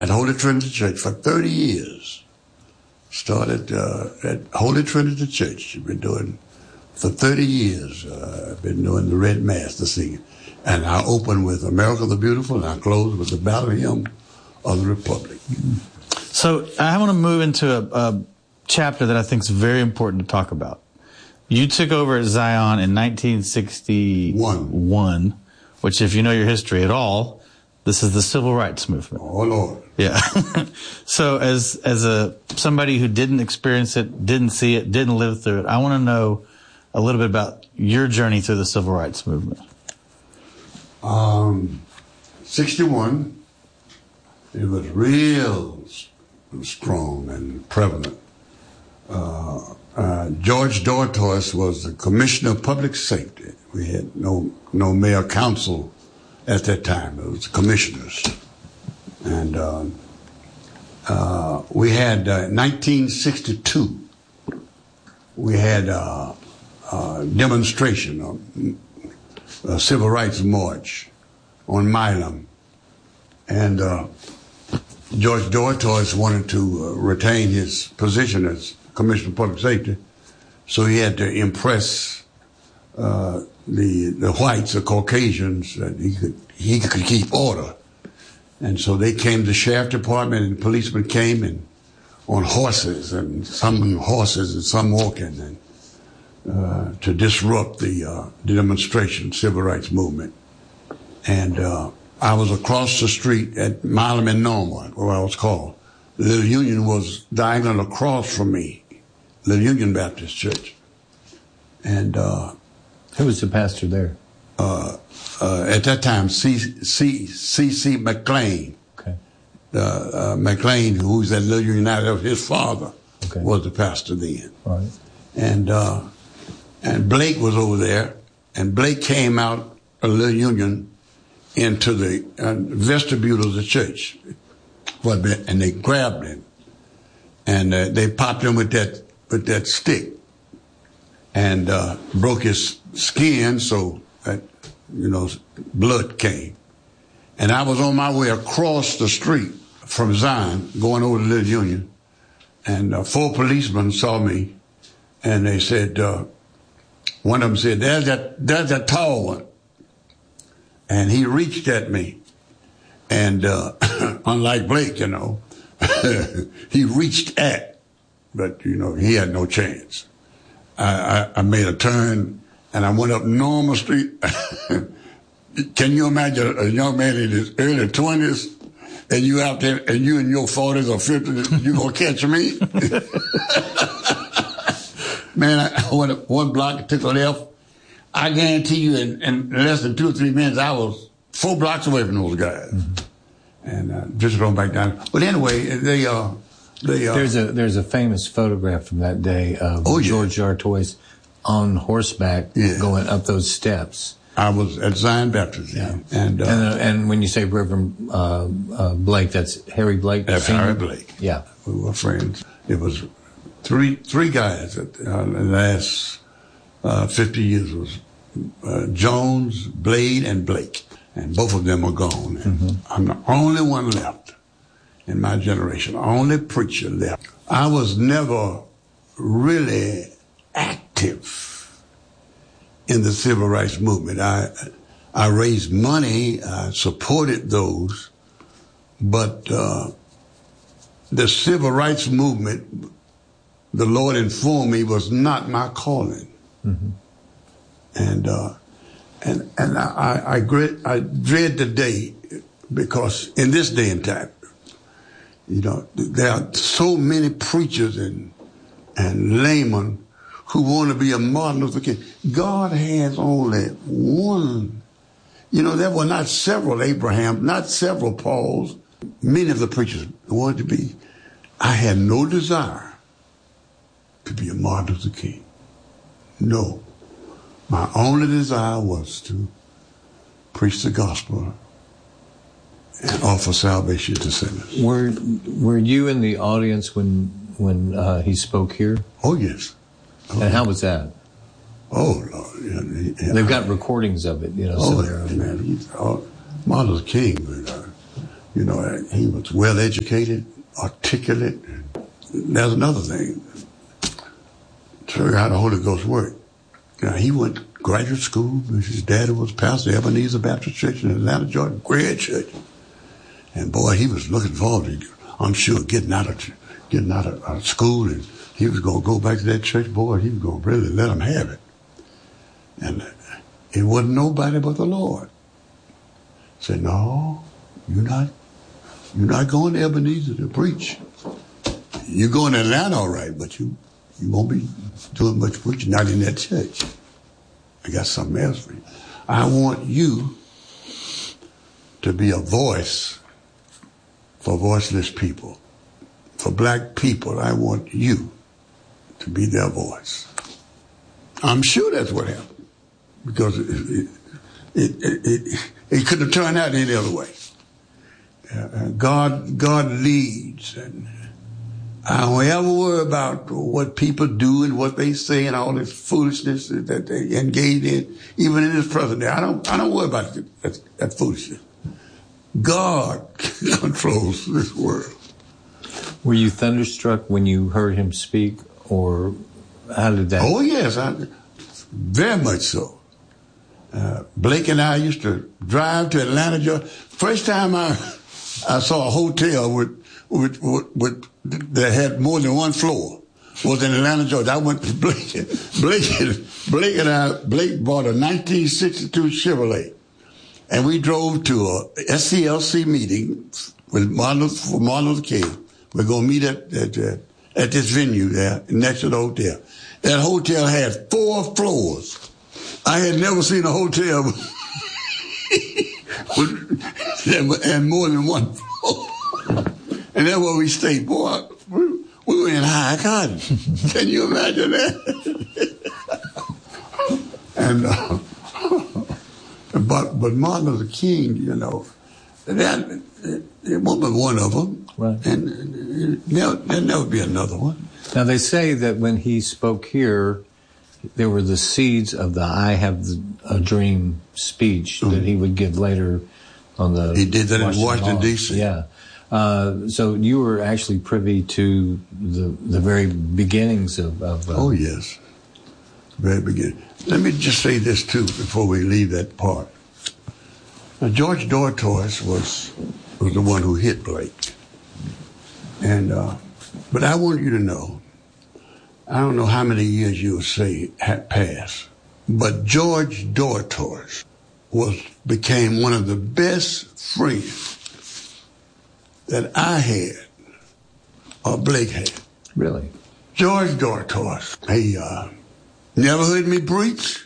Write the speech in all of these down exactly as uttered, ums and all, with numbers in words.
at Holy Trinity Church for thirty years. Started uh, at Holy Trinity Church. I've been doing for thirty years. Uh, I've been doing the Red Mass, the singing. And I open with America the Beautiful, and I close with the Battle Hymn of the Republic. So I want to move into a, a chapter that I think is very important to talk about. You took over at Zion in nineteen sixty-one, One. Which, if you know your history at all, this is the Civil Rights Movement. Oh, Lord. Yeah. So as as a somebody who didn't experience it, didn't see it, didn't live through it, I want to know a little bit about your journey through the Civil Rights Movement. Um, sixty-one, it was real strong and prevalent. Uh, uh, George Dortois was the Commissioner of Public Safety. We had no no mayor council at that time. It was commissioners. And uh, uh, we had uh, nineteen sixty-two, we had uh, a demonstration, a, a civil rights march on Milam. And uh, George Dortois wanted to uh, retain his position as Commissioner of Public Safety, so he had to impress uh, the the whites, the Caucasians, that he could he could keep order. And so they came to the sheriff department, and policemen came and on horses, and some on horses and some walking, and uh, to disrupt the, uh, the demonstration, civil rights movement. And uh, I was across the street at Milam and Norma, where I was called. Little Union was diagonal across from me, Little Union Baptist Church. And uh, who was the pastor there? Uh, uh, at that time, C. C. C. C. McLean. Okay. Uh, uh, McLean, who was at Little United, his father okay. was the pastor then. Right. And uh, and Blake was over there, and Blake came out of Little Union into the uh, vestibule of the church, and they grabbed him, and uh, they popped him with that with that stick, and uh, broke his skin, so that, you know, blood came. And I was on my way across the street from Zion, going over to Little Union, and uh, four policemen saw me, and they said, uh, one of them said, there's that, there's that tall one. And he reached at me, and uh, unlike Blake, you know, he reached at, but, you know, he had no chance. I, I, I made a turn, and I went up Normal Street. Can you imagine a young man in his early twenties, and you out there, and you in your forties or fifties, you gonna catch me? Man, I went one block, took a left. I guarantee you, in, in less than two or three minutes, I was four blocks away from those guys. Mm-hmm. And uh, just going back down. But anyway, they uh, they uh, there's a there's a famous photograph from that day of oh, yeah. George Dortois on horseback yeah. going up those steps. I was at Zion Baptist, yeah. And uh, and, uh, and when you say Reverend uh, uh, Blake, that's Harry Blake? That's Harry Blake. Yeah. We were friends. It was three three guys that uh, the last uh, fifty years was uh, Jones, Blade, and Blake. And both of them are gone. Mm-hmm. I'm the only one left in my generation, the only preacher left. I was never really active in the civil rights movement. I I raised money, I supported those, but uh, the civil rights movement, the Lord informed me, was not my calling. Mm-hmm. And uh, and and I I, dread, I dread the day, because in this day and time, you know, there are so many preachers and and laymen who want to be a Martin Luther King. God has only one. You know, there were not several Abrahams, not several Pauls. Many of the preachers wanted to be. I had no desire to be a Martin Luther King. No. My only desire was to preach the gospel and offer salvation to sinners. Were Were you in the audience when when uh, he spoke here? Oh, yes. Oh, and how was that? Oh, Lord. Yeah, yeah. They've got recordings of it, you know. Oh, so yeah, man. He's, oh, Martin Luther King, but, uh, You know, he was well educated, articulate. There's another thing. Show you how the Holy Ghost worked. Now, he went to graduate school. His daddy was pastor, Ebenezer Baptist Church in Atlanta, Georgia, great church. And boy, he was looking forward to, I'm sure, getting out of getting out of, out of school, and he was going to go back to that church. Boy, he was going to really let him have it. And it wasn't nobody but the Lord. Said, no, you're not, you're not going to Ebenezer to preach. You're going to Atlanta, all right, but you, you won't be doing much preaching, not in that church. I got something else for you. I want you to be a voice for voiceless people. For black people, I want you to be their voice. I'm sure that's what happened, because it, it, it, it, it couldn't have turned out any other way. Uh, God, God leads, and I don't ever worry about what people do and what they say and all this foolishness that they engage in, even in this present day. I don't, I don't worry about that, that foolishness. God controls this world. Were you thunderstruck when you heard him speak, or how did that? Oh, yes, I, very much so. Uh, Blake and I used to drive to Atlanta, Georgia. First time I I saw a hotel with, with, with, with that had more than one floor was in Atlanta, Georgia. I went to Blake. Blake, Blake and I, Blake bought a nineteen sixty-two Chevrolet, and we drove to a S C L C meeting with Martin Luther, Martin Luther King. We're going to meet at, at, at this venue there next to the hotel. That hotel had four floors. I had never seen a hotel with and more than one floor. And that's where we stayed. Boy, we, we were in high cotton. Can you imagine that? and uh, but but Martin Luther King, you know, that it, it won't be one of them. Right. And uh, there'll, there'll never be another one. Now, they say that when he spoke here, there were the seeds of the I Have a Dream speech mm-hmm. that he would give later on the... He did that in Washington, D C Yeah. Uh, so you were actually privy to the the very beginnings of... of uh, oh, yes. Very beginning. Let me just say this, too, before we leave that part. Now, George Dortois was, was the one who hit Blake. And... Uh, But I want you to know, I don't know how many years you'll say had passed, but George Dortois was became one of the best friends that I had or Blake had. Really? George Dortois, he uh, never heard me preach.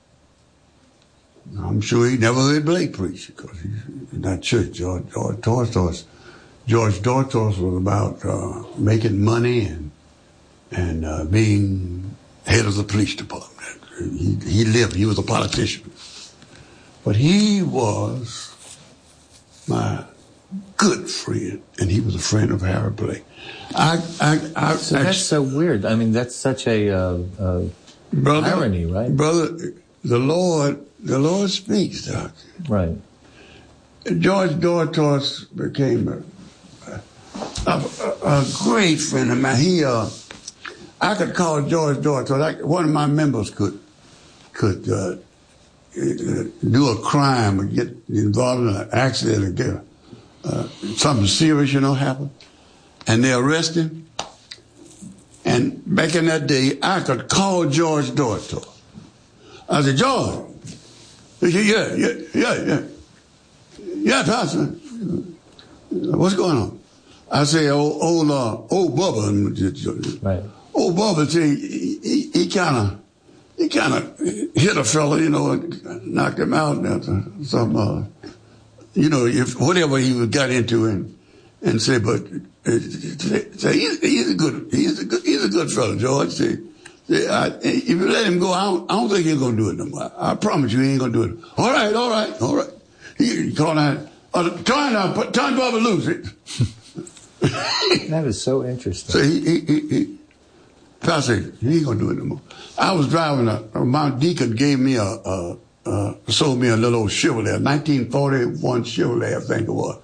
I'm sure he never heard Blake preach because he's not church. George, George Dortois. George Dortois was about uh, making money and and uh, being head of the police department. He, he lived, he was a politician. But he was my good friend, and he was a friend of Harry Blake. I, I, I, so I, that's so weird. I mean, that's such a uh, uh, brother, irony, right? Brother, the Lord, the Lord speaks, Doc. Right. George Dortois became a A, a, a great friend of mine. He, uh, I could call George Dortois. Like one of my members could could uh, do a crime or get involved in an accident or get uh, something serious, you know, happen, and they arrest him. And back in that day, I could call George Dortois. I said, George, he said, yeah, yeah, yeah, yeah, yeah, Pastor, what's going on? I say, old, old, uh, old Bubba, right. Old Bubba, see, he, he kind of, he kind of hit a fella, you know, and knocked him out. And some, uh, you know, if whatever he got into, and and say, but uh, say he's, he's a good, he's a good, he's a good fella, George. Say, say I, if you let him go, I don't, I don't think he's gonna do it no more. I, I promise you, he ain't gonna do it. All right, all right, all right. He, he called out, uh, turn, uh, turn Bubba loose. It. That is so interesting. So he, he, he, he Pastor, he ain't gonna do it no more. I was driving a, a Mount Deacon gave me a, a, a, sold me a little old Chevrolet, a nineteen forty-one Chevrolet, I think it was.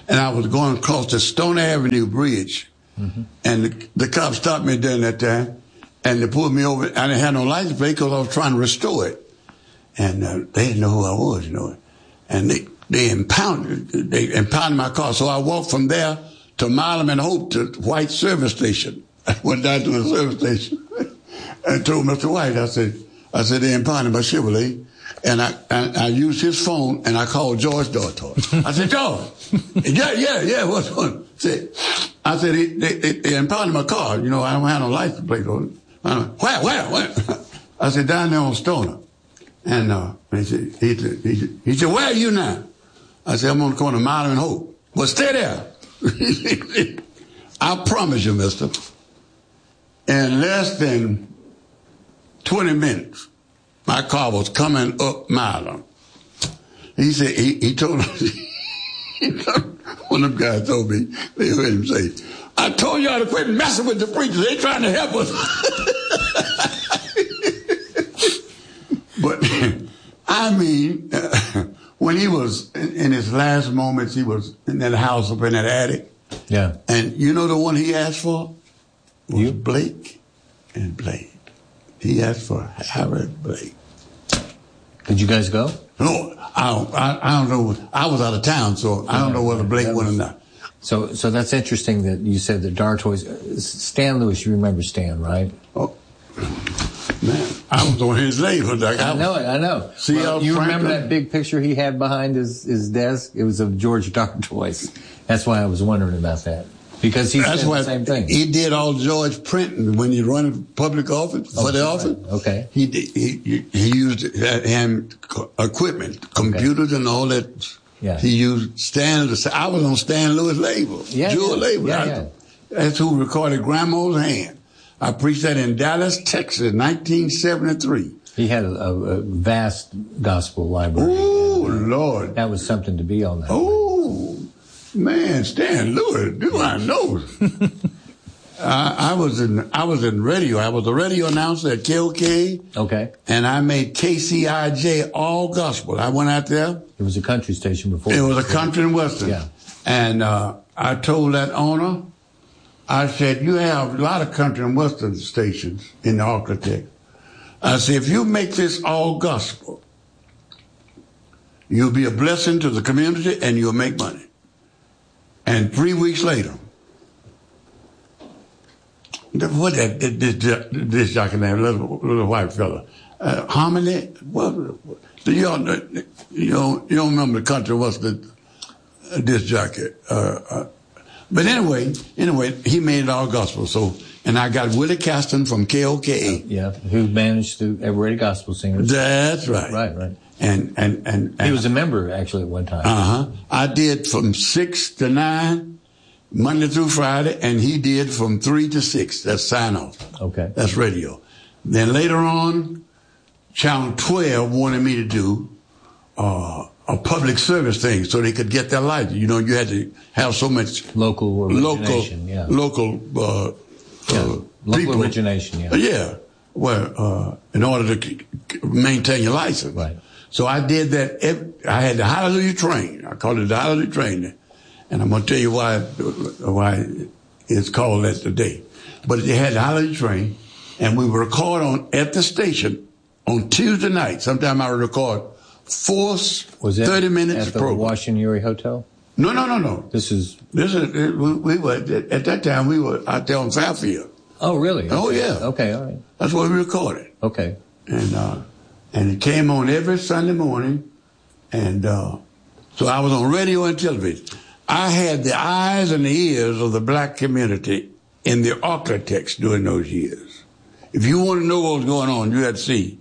and I was going across the Stone Avenue Bridge, mm-hmm. and the, the cops stopped me during that time, and they pulled me over. I didn't have no license plate because I was trying to restore it, and uh, they didn't know who I was, you know, and they they impounded they impounded my car. So I walked from there to Milam and Hope to White Service Station. I went down to the service station and told Mister White, I said, I said they impounded my Chevrolet. And I, I, I used his phone, and I called George Dortoy. I said, George, yeah, yeah, yeah, what's going on? I said, they, they, they impounded my car. You know, I don't have no license plate on it. I went, where, where, where? I said, down there on Stoner. And uh, he, said, he, said, he, said, he said, where are you now? I said, I'm on the corner of Milam and Hope. Well, stay there. I promise you, mister, in less than twenty minutes, my car was coming up Milam. He said, he, he told he told, one of them guys told me, they heard him say, I told y'all to quit messing with the preachers. They trying to help us. But, I mean, uh, when he was in, in his last moments, he was in that house up in that attic. Yeah. And you know the one he asked for? Was you? Blake and Blade. He asked for Harold Blake. Did you guys go? No, I don't, I, I don't know. I was out of town, so I don't know whether Blake went or not. So, so that's interesting that you said that Dartoys. Stan Lewis, you remember Stan, right? Oh, man, I was on his label. Like I, I know it. I know. See, well, you Franklin? remember that big picture he had behind his, his desk? It was of George Dartoys. That's why I was wondering about that. Because he That's said why the same thing. He did all George printing when you run public office for oh, the right. office. Okay. He did, he he used hand equipment, computers, okay. and all that. Yeah. He used Stan. I was on Stan Lewis label, yeah, Jewel yeah. label. Yeah, I, yeah. That's who recorded Grandma's Hand. I preached that in Dallas, Texas, nineteen seventy-three. He had a, a, a vast gospel library. Oh Lord, that was something to be on that. Oh. Man, Stan Lewis, do I know? I, I was in I was in radio. I was a radio announcer at K O K. Okay. And I made K C I J all gospel. I went out there. It was a country station before. It was a country and western. Yeah. And uh, I told that owner, I said, you have a lot of country and western stations in the Architect. I said, if you make this all gospel, you'll be a blessing to the community and you'll make money. And three weeks later, what that this this jockey name, little little white fella, uh, Hominy. What? You don't you don't you don't remember the country? What's the uh, disc jockey? Uh, uh, but anyway, anyway, he made it all gospel. So, and I got Willie Caston from K O K. Uh, yeah, who managed the Eveready Gospel Singers. That's right. Right, right. And, and, and, and he was a member actually at one time. Uh-huh. I did from six to nine, Monday through Friday, and he did from three to six. That's sign off. Okay. That's radio. Then later on, Channel twelve wanted me to do, uh, a public service thing so they could get their light. You know, you had to have so much local origination, local, yeah. Local, uh, yeah. uh, local people. origination, yeah. Yeah. Well, uh, in order to maintain your license. Right. So I did that. Every, I had the Hallelujah Train. I called it the Hallelujah Train. And I'm going to tell you why why it's called that today. But they had the Hallelujah Train, and we would record on at the station on Tuesday night. Sometime I would record four Was that thirty minutes at the program. Washington Erie Hotel? No, no, no, no. This is... This is we, we were, at that time, we were out there on Fairfield. Oh, really? Okay. Oh, yeah. Okay, all right. That's what we recorded. Okay. And, uh, and it came on every Sunday morning. And, uh, so I was on radio and television. I had the eyes and the ears of the black community in the architects during those years. If you want to know what was going on, you had to see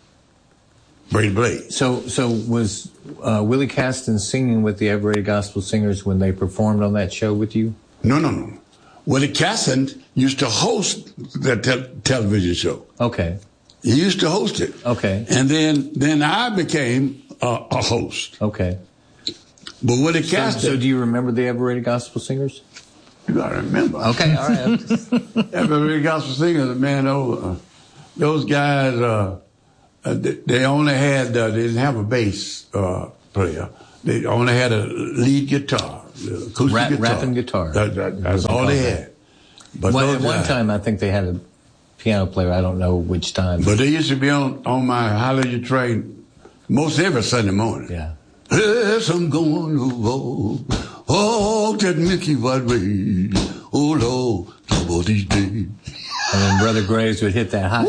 Brady Blade. So, so was uh, Willie Caston singing with the Eveready Gospel Singers when they performed on that show with you? No, no, no. Willie Caston used to host that te- television show. Okay. He used to host it. Okay. And then, then I became a, a host. Okay. But Willie So, Caston. so do you remember the Eveready Gospel Singers? You gotta remember. Okay, all right. Eveready Gospel Singers, man, those, uh, those guys, uh, uh, they, they only had, uh, they didn't have a bass uh, player. They only had a lead guitar. the acoustic Rap, guitar. Rapping guitar. That, that, that's all they had. But well, at those one guys, time, I think they had a piano player. I don't know which time. But they used to be on, on my Hallelujah train most every Sunday morning. Yeah. Yes, I'm going to go. Oh, that Mickey White way. Oh, Lord, some of these days. And then Brother Graves would hit that high.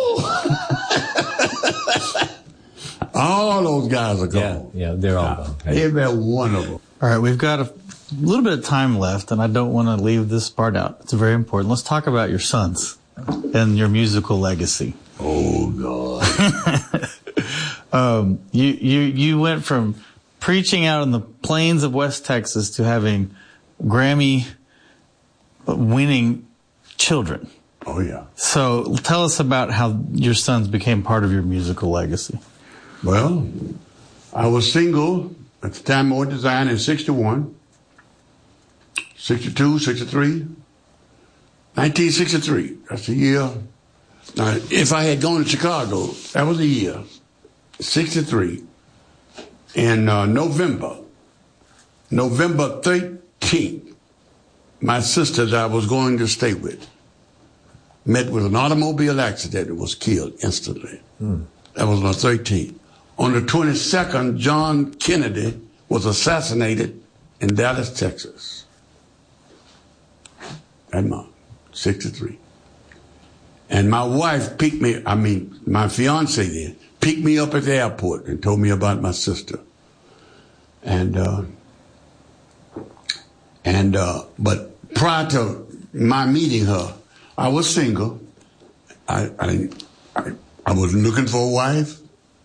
All those guys are gone. Yeah, yeah, they're all gone. Every one of them. All right, we've got a little bit of time left, and I don't want to leave this part out. It's very important. Let's talk about your sons and your musical legacy. Oh, God. um, you, you, you went from preaching out in the plains of West Texas to having Grammy winning children. Oh, yeah. So tell us about how your sons became part of your musical legacy. Well, I was single at the time I went to Zion in sixty-one, sixty-two, sixty-three, nineteen sixty-three. That's the year. Now, if I had gone to Chicago, that was the year, sixty-three. In uh, November, November thirteenth, my sister that I was going to stay with met with an automobile accident and was killed instantly. Hmm. That was on the thirteenth. On the twenty-second, John Kennedy was assassinated in Dallas, Texas. That month, sixty-three. And my wife picked me, I mean, my fiance then, picked me up at the airport and told me about my sister. And, uh, and, uh, but prior to my meeting her, I was single. I, I, I, I wasn't looking for a wife.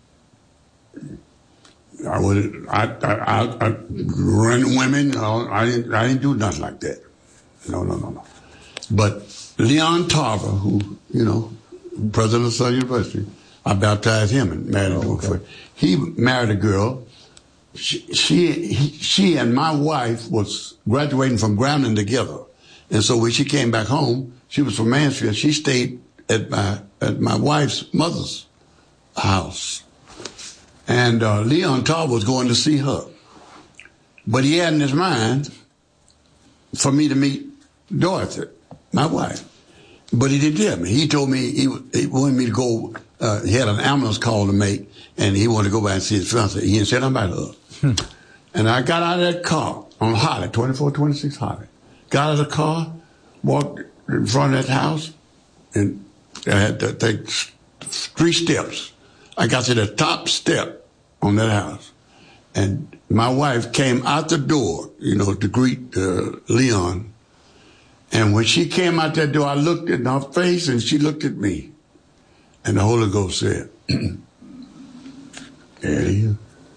I was, I, I, I, I run women. I didn't, I didn't do nothing like that. No, no, no, no. But Leon Tarver, who, you know, president of Southern University, I baptized him and married him. Oh, okay. He married a girl. She, she, he, she and my wife was graduating from Grambling together. And so when she came back home, she was from Mansfield. She stayed at my, at my wife's mother's house. And uh, Leon Tarver was going to see her. But he had in his mind for me to meet Dorothy, my wife. But he didn't tell me. He told me he, he wanted me to go, uh, he had an ambulance call to make, and he wanted to go by and see his fiancée. He didn't say nothing about her. Hmm. And I got out of that car on Holly, twenty-four twenty-six Holly. Got out of the car, walked in front of that house, and I had to take three steps. I got to the top step on that house. And my wife came out the door, you know, to greet uh, Leon. And when she came out that door, I looked in her face and she looked at me. And the Holy Ghost said, there he is.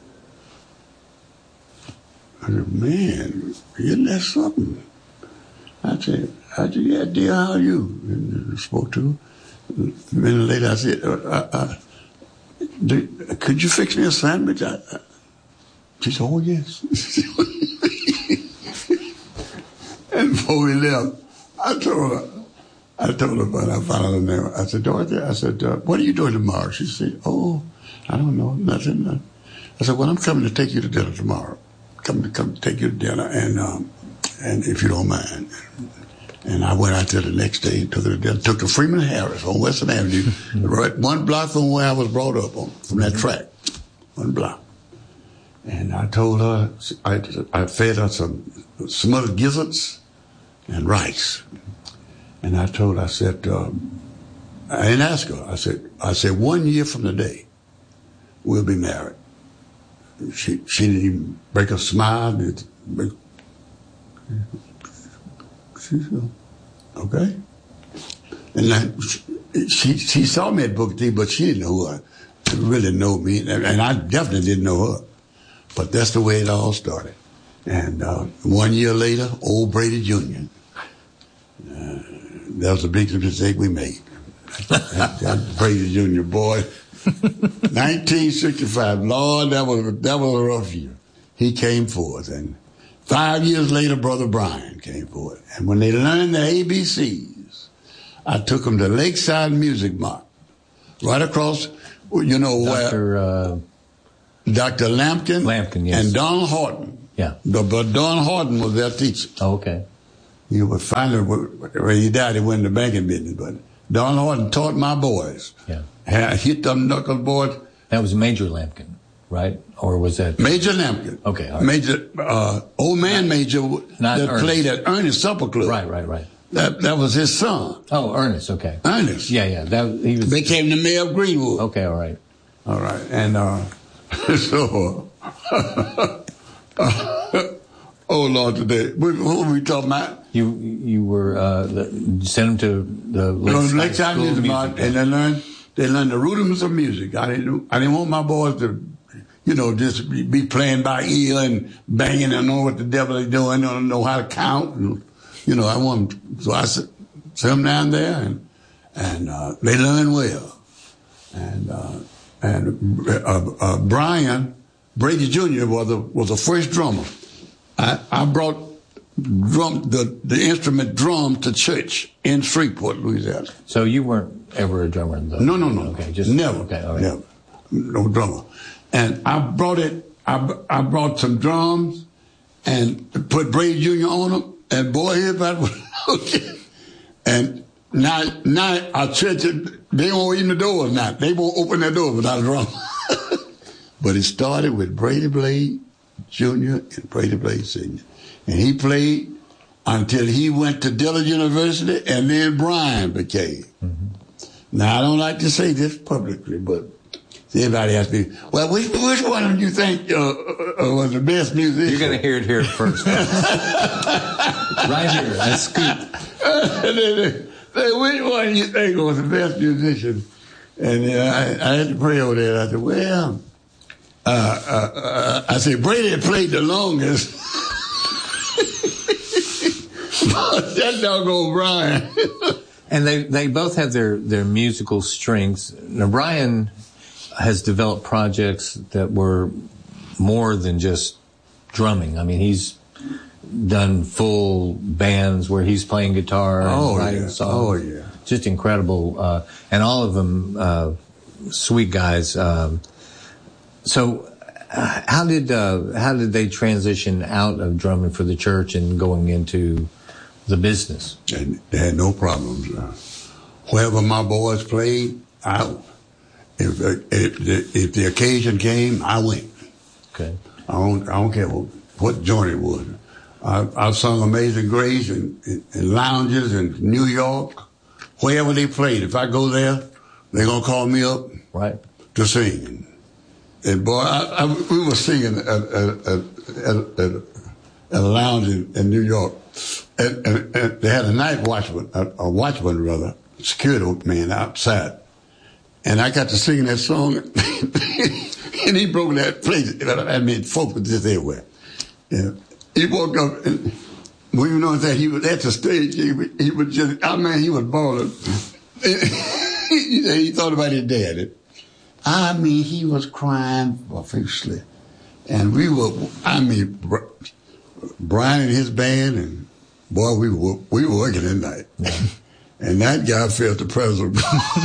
I said, man, isn't that something? I said, I said, yeah, dear, how are you? And I spoke to her. A minute later, I said, uh, uh, uh, do, could you fix me a sandwich? I, I, she said, oh, yes. And before we left, I told her, I told her about I found her name. I said, Dorothy, I said, uh, what are you doing tomorrow? She said, oh, I don't know, nothing. nothing. I said, well, I'm coming to take you to dinner tomorrow. Come to come to take you to dinner, and um, and if you don't mind. And I went out there the next day and took her to dinner. Took to Freeman Harris on Western Avenue, right one block from where I was brought up on, from that track, one block. And I told her, I, I fed her some smothered gizzards and rice. And I told her, I said, um, I didn't ask her. I said, I said, one year from today, we'll be married. She she didn't even break a smile. She said, okay. And I, she she saw me at Booker T, but she didn't know who I really know me, and I definitely didn't know her. But that's the way it all started. And uh, one year later, old Brady Junior Uh, that was the biggest mistake we made. that, that Brady Junior boy. nineteen sixty-five, Lord, that was that was a rough year. He came forth, and five years later, Brother Brian came forth. And when they learned the A B Cs, I took them to Lakeside Music Mart, right across, you know, Doctor where Uh, Doctor Lampkin, Lampkin, yes. and Donald Horton Yeah. But, but Don Horton was their teacher. Oh, okay. He was finally, when he died, he went in the banking business. But Don Horton taught my boys. Yeah. Had, hit them knuckle boys. That was Major Lampkin, right? Or was that? Major Lampkin. Okay. All right. Major, uh, old man Major Not that Ernest. played at Ernest Supper Club. Right, right, right. That that was his son. Oh, Ernest, okay. Ernest. Yeah, yeah. That he was. Became the mayor of Greenwood. Okay, all right. All right. And uh, so, oh Lord, today, who are we talking about? You you were uh, the, sent him to the Lake Lakeside Side School of Music Music, Art, yeah. and they learned they learned the rudiments of music. I didn't I didn't want my boys to, you know, just be, be playing by ear and banging and know what the devil is doing, don't know how to count. And, you know, I want them, so I sent them down there, and and uh, they learned well. And uh, and uh, uh, Brian Brady Junior was the was the first drummer. I, I brought drum the the instrument drum to church in Shreveport, Louisiana. So you weren't ever a drummer, though? No, no, no. Okay, just never. Okay, all right. Never. No drummer. And I brought it. I I brought some drums and put Brady Junior on them. And boy, everybody was okay. And now, now our church, they won't open the doors now. They won't open their doors without a drum. But it started with Brady Blade Junior and Brady Blade Senior And he played until he went to Dillard University, and then Brian became. Mm-hmm. Now, I don't like to say this publicly, but everybody has to be, well, which, which one do you think uh, uh, was the best musician? You're going to hear it here first. Right here, that's scoop. Say, which one do you think was the best musician? And uh, I, I had to pray over there. I said, well, uh, uh, uh, I said, Brady played the longest. That doggone Brian. And they, they both have their, their musical strengths. Now, Brian has developed projects that were more than just drumming. I mean, he's done full bands where he's playing guitar and oh, writing yeah. songs. Oh, yeah. Just incredible. Uh, and all of them, uh, sweet guys. Um, so, uh, how did, uh, how did they transition out of drumming for the church and going into the business? And they had no problems. Uh, wherever my boys played, I, if, if, if the occasion came, I went. Okay. I don't, I don't care what, what joint it was. I, I've sung Amazing Grace in, in, in lounges in New York, wherever they played. If I go there, they're going to call me up right. to sing. And boy, I, I, we were singing at, at, at, at, at a lounge in, in New York. And, and, and they had a night watchman, a, a watchman rather, security man outside. And I got to singing that song, and he broke that place. I mean, folks were just everywhere. Yeah. He walked up, and when you know that he was at the stage, he, he was just, I mean, he was balling. he, he thought about his dad. I mean, he was crying profusely. And we were, I mean, Brian and his band, and boy, we were, we were working at night. Yeah. And that guy felt the presence.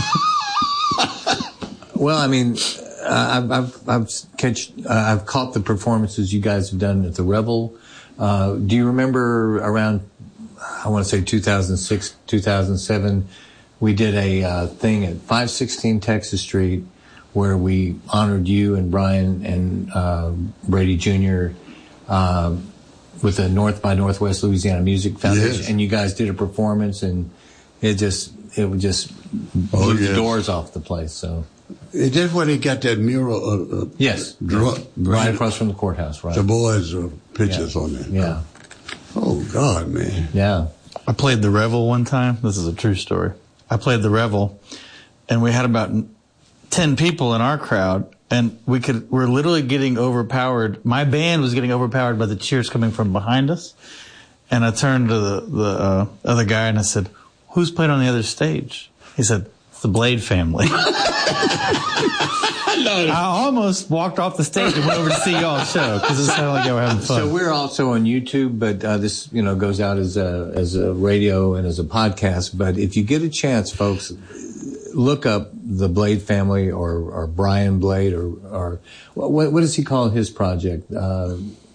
Well, I mean, uh, I've I've I've, catch, uh, I've caught the performances you guys have done at the Revel. Uh, do you remember around, I want to say two thousand six, two thousand seven, we did a uh, thing at five sixteen Texas Street where we honored you and Brian and uh, Brady Junior Uh, with the North by Northwest Louisiana Music Foundation, yes. And you guys did a performance, and it just it would just oh, blew yes. the doors off the place. So. Is that where they got that mural? Uh, uh, yes. Dr- right across from the courthouse, right. The boys' uh, pictures yeah. on there. Yeah. Oh, God, man. Yeah. I played the Revel one time. This is a true story. I played the Revel, and we had about ten people in our crowd, and we could, we're literally getting overpowered. My band was getting overpowered by the cheers coming from behind us. And I turned to the, the uh, other guy and I said, who's playing on the other stage? He said, it's the Blade family. I almost walked off the stage and went over to see y'all's show because it sounded like y'all were having fun. So we're also on YouTube, but uh, this, you know, goes out as a as a radio and as a podcast. But if you get a chance, folks, look up the Blade family or, or Brian Blade or or what what does he call his project? Uh,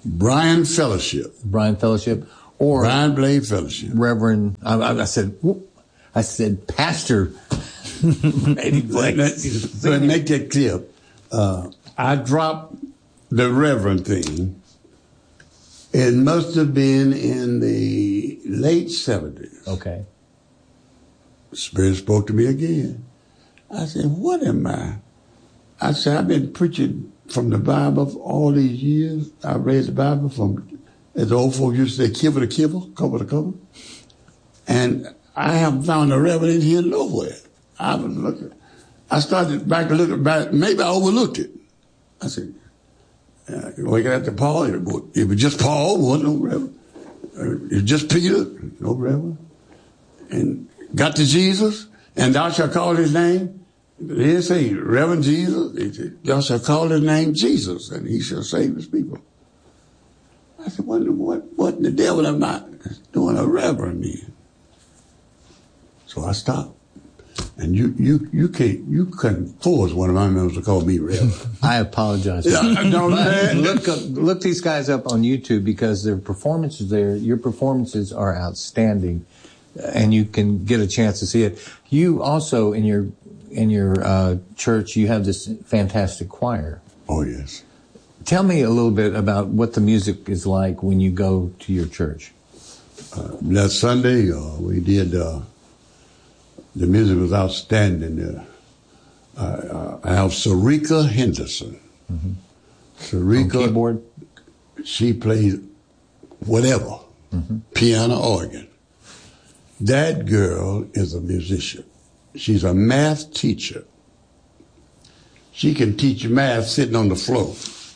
Brian Fellowship. Brian Fellowship. Or Brian Blade Fellowship. Reverend, I, I said, I said, Pastor Brady Blake. Let me make that clear. Uh, I dropped the Reverend thing. It must have been in the late seventies. Okay. Spirit spoke to me again. I said, what am I? I said, I've been preaching from the Bible for all these years. I read the Bible from, as the old folks used to say, cover to cover, cover to cover. And I haven't found a reverend here nowhere. I was looking. I started back to look back. Maybe I overlooked it. I said, uh, looking at the Paul, it was just Paul, wasn't no reverend. It was just Peter, no reverend. And got to Jesus, and thou shalt call his name. They didn't say Reverend Jesus. They said, thou shalt call his name Jesus, and he shall save his people. I said, what, what, what in the devil am I doing a reverend in? So I stopped. And you, you, you can't, you couldn't force one of my members to call me reverend. I apologize. Yeah, no, look, up, look these guys up on YouTube because their performances there, your performances are outstanding, and you can get a chance to see it. You also in your in your uh, church, you have this fantastic choir. Oh yes. Tell me a little bit about what the music is like when you go to your church. Uh, that Sunday, uh, we did. Uh, The music was outstanding. Uh, uh, I have Sarika Henderson. Mm-hmm. Sarika, on keyboard? She plays whatever, mm-hmm. piano, organ. That girl is a musician. She's a math teacher. She can teach math sitting on the floor.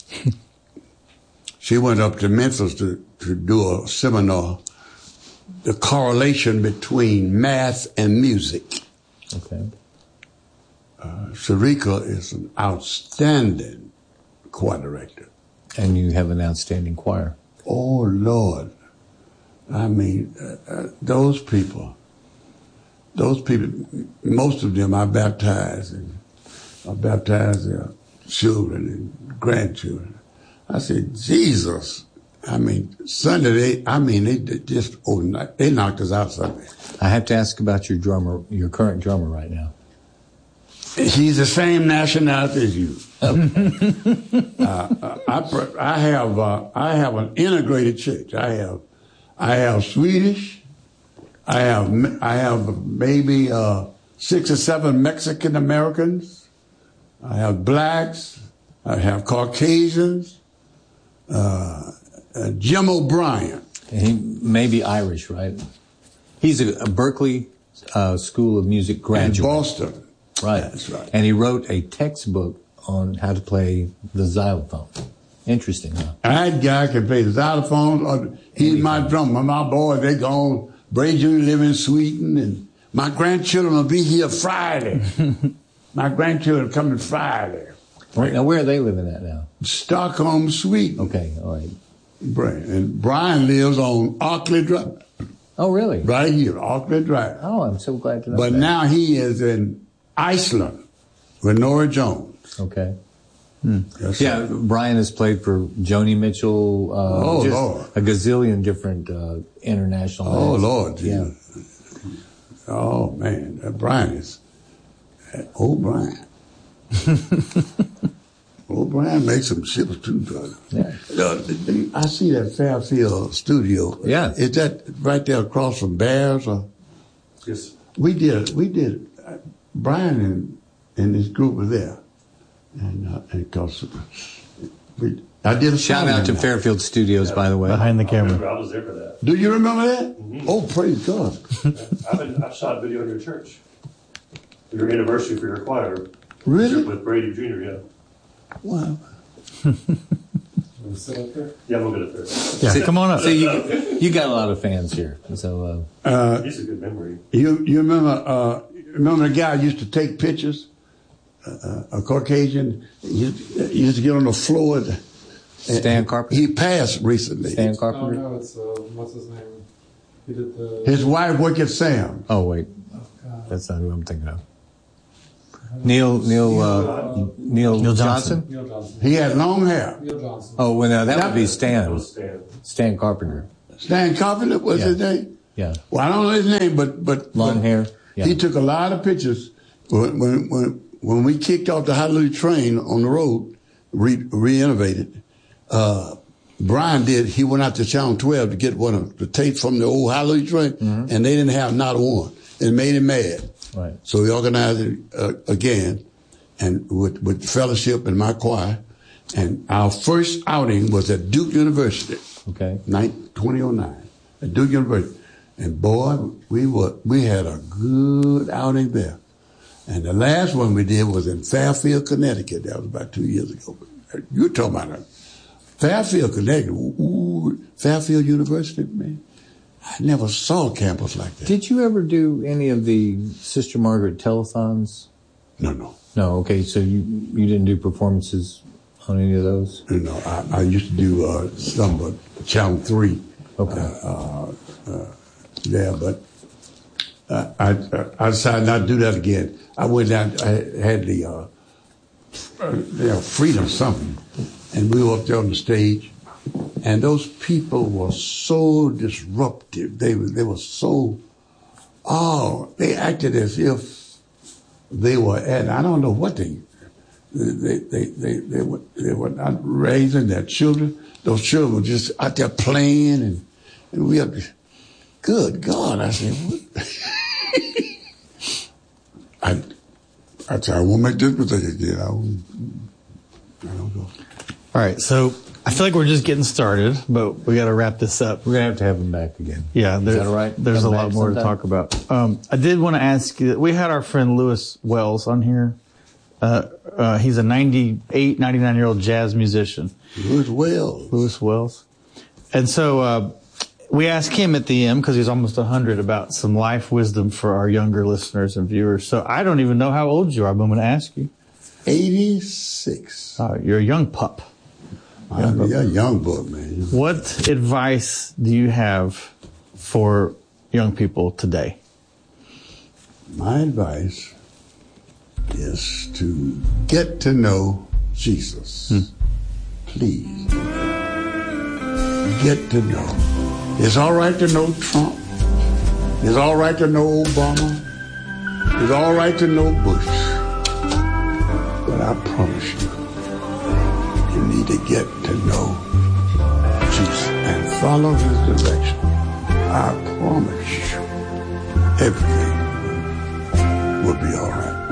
She went up to Memphis to, to do a seminar, the correlation between math and music. Okay. Uh, Sarika is an outstanding choir director. And you have an outstanding choir. Oh, Lord. I mean, uh, uh, those people, those people, most of them I baptized, and I baptized their children and grandchildren. I said, Jesus. I mean, Sunday, they, I mean, they, they just, oh, they knocked us out Sunday. I have to ask about your drummer, your current drummer right now. He's the same nationality as you. uh, I, I have, uh, I have an integrated church. I have, I have Swedish. I have, I have maybe uh, six or seven Mexican Americans. I have blacks. I have Caucasians. Uh, Uh, Jim O'Brien. And he may be Irish, right? He's a, a Berkeley uh, School of Music graduate. In Boston. Right. That's right. And he wrote a textbook on how to play the xylophone. Interesting, huh? That guy can play the xylophone. Or he's Anything. My drummer. My boy, they gone. Brady Junior live in Sweden, and my grandchildren will be here Friday. My grandchildren coming Friday. Right. Now, where are they living at now? Stockholm, Sweden. Okay, all right. Brian. And Brian lives on Arkley Drive. Oh, really? Right here, Arkley Drive. Oh, I'm so glad to know But that. now he is in Iceland with Nora Jones. Okay. Hmm. Yes, yeah, sir. Brian has played for Joni Oh, Mitchell. Uh, just Lord. A gazillion different uh, international Oh, bands. Lord. Yeah. Oh, man. That Brian is... Oh, Brian. Oh, Brian makes some ships too, brother. Yeah. Uh, I see that Fairfield studio. Yeah. Is that right there across from Bears? Or? Yes. We did, we did, uh, Brian and, and his group were there. And, uh, and cause we, I did a Shout out to night. Fairfield Studios, yeah, by the way. Behind the I camera. remember, I was there for that. Do you remember that? Mm-hmm. Oh, praise God. I've, been, I've shot video in your church. Your anniversary for your choir. Really? With Brady Junior, yeah. Wow. Sit up there? Yeah, we'll get up there. Yeah, see, come on up. So you, you got a lot of fans here. So uh, Uh, He's a good memory. you you remember uh, remember the guy who used to take pictures, uh, a Caucasian. He used, he used to get on the floor. And, Stan Carpenter? He passed recently. Stan Oh Carpenter. no, it's uh, what's his name? He did the. His wife, Wicked Sam. Oh wait, Oh, God. that's not who I'm thinking of. Neil Neil uh, Neil, Neil Johnson? Johnson. Neil Johnson. He had long hair. Neil Johnson. Oh, well, now that That would be was- Stan. Stan. Stan Carpenter. Stan Carpenter was Yeah. his name. Yeah. Well, I don't know his name, but but Long but hair. Yeah. He took a lot of pictures when when when, when we kicked off the Hallelujah Train on the road, re, re-innovated. Uh, Brian did. He went out to Channel twelve to get one of the tapes from the old Hallelujah Train, Mm-hmm. and they didn't have not one. It made him mad. Right. So we organized it uh, again, and with with fellowship and my choir, and our first outing was at Duke University. Okay. twenty oh nine at Duke University. And boy, we were we had a good outing there. And the last one we did was in Fairfield, Connecticut. That was about two years ago. You're talking about it. Fairfield, Connecticut. Ooh, Fairfield University, man. I never saw a campus like that. Did you ever do any of the Sister Margaret telethons? No, no. No. Okay. So you you didn't do performances on any of those? You know, I, I used to do uh, some, but Channel three. Okay. Uh, uh, yeah, but uh, I I decided not to do that again. I went down. I had the uh, uh, you know, Freedom something, and we were up there on the stage, and those people were so disruptive. They were they were so oh they acted as if they were at I don't know what they they they they they were they were not raising their children. Those children were just out there playing, and and we had. Good God, I said, what? I, I said, I won't make this mistake again. I, won't, I don't go. All right, so I feel like we're just getting started, but we got to wrap this up. We're gonna have to have him back again. Yeah, Is there's, that all right? there's Come a lot back more to sometime? talk about. Um, I did want to ask you, we had our friend Lewis Wells on here. Uh, uh, he's a ninety-eight, ninety-nine-year-old jazz musician. Lewis Wells. Lewis Wells. And so uh, we asked him at the end, because he's almost one hundred, about some life wisdom for our younger listeners and viewers. So I don't even know how old you are, but I'm going to ask you. eighty-six. Uh, you're a young pup. I'm a young book, man. What advice do you have for young people today? My advice is to get to know Jesus. Hmm. Please. Get to know. It's all right to know Trump. It's all right to know Obama. It's all right to know Bush. But I promise you, you need to get to know Jesus and follow his direction. I promise you, everything will be all right.